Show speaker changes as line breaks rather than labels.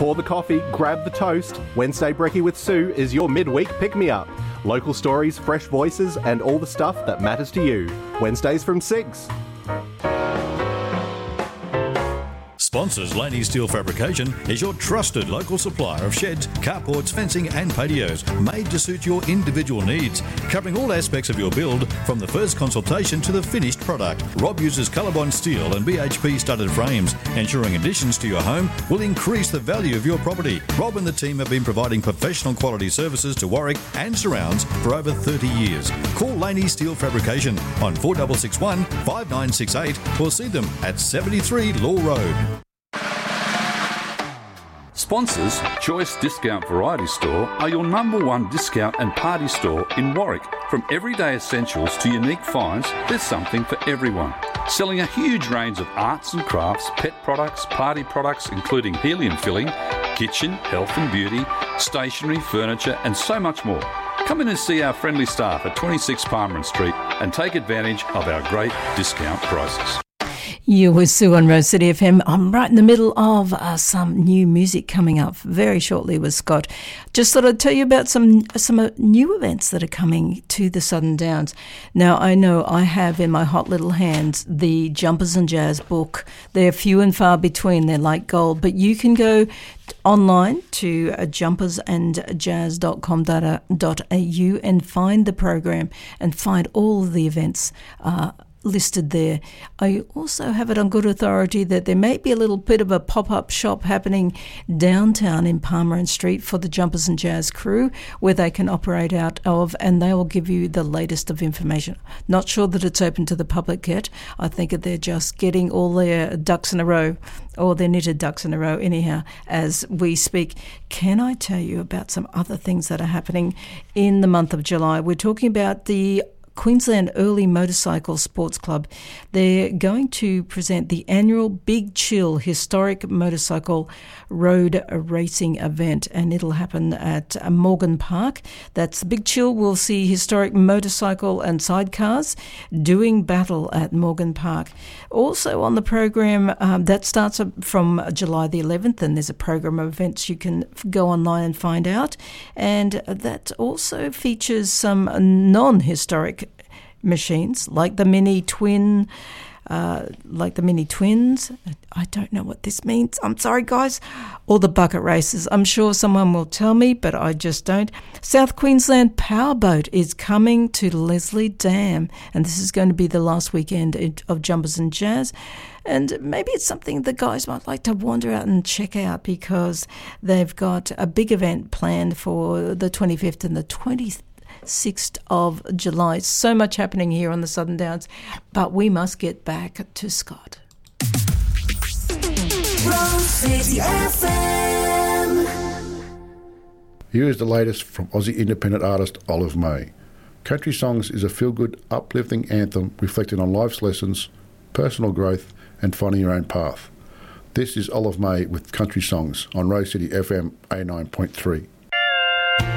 Pour the coffee, grab the toast. Wednesday Brekkie with Sue is your midweek pick-me-up. Local stories, fresh voices, and all the stuff that matters to you. Wednesdays from 6.
Sponsors Laney Steel Fabrication is your trusted local supplier of sheds, carports, fencing and patios made to suit your individual needs, covering all aspects of your build from the first consultation to the finished product. Rob uses Colorbond steel and BHP studded frames, ensuring additions to your home will increase the value of your property. Rob and the team have been providing professional quality services to Warwick and surrounds for over 30 years. Call Laney Steel Fabrication on 4661 5968 or see them at 73 Law Road.
Sponsors, Choice Discount Variety Store are your number one discount and party store in Warwick. From everyday essentials to unique finds, there's something for everyone. Selling a huge range of arts and crafts, pet products, party products including helium filling, kitchen, health and beauty, stationery, furniture and so much more. Come in and see our friendly staff at 26 Palmer Street and take advantage of our great discount prices.
You with Sue on Rose City FM. I'm right in the middle of some new music coming up very shortly with Scott. Just thought I'd tell you about some new events that are coming to the Southern Downs. Now, I know I have in my hot little hands the Jumpers and Jazz book. They're few and far between. They're like gold, but you can go online to jumpersandjazz.com.au and find the program and find all of the events listed there. I also have it on good authority that there may be a little bit of a pop-up shop happening downtown in Palmer and Street for the Jumpers and Jazz crew where they can operate out of, and they will give you the latest of information. Not sure that it's open to the public yet. I think that they're just getting all their ducks in a row, or their knitted ducks in a row anyhow, as we speak. Can I tell you about some other things that are happening in the month of July? We're talking about the Queensland Early Motorcycle Sports Club. They're going to present the annual Big Chill Historic Motorcycle Road Racing event, and it'll happen at Morgan Park. That's Big Chill. We'll see historic motorcycle and sidecars doing battle at Morgan Park. Also on the program, that starts from July the 11th, and there's a program of events you can go online and find out. And that also features some non-historic machines like the Mini Twins. I don't know what this means. I'm sorry, guys. Or the bucket races. I'm sure someone will tell me, but I just don't. South Queensland Powerboat is coming to Leslie Dam, and this is going to be the last weekend of Jumpers and Jazz. And maybe it's something the guys might like to wander out and check out, because they've got a big event planned for the 25th and the 26th of July. So much happening here on the Southern Downs, but we must get back to Scott.
Rose City FM.
Here is the latest from Aussie independent artist Olive May. Country Songs is a feel-good, uplifting anthem reflecting on life's lessons, personal growth and finding your own path. This is Olive May with Country Songs on Rose City FM 89.3.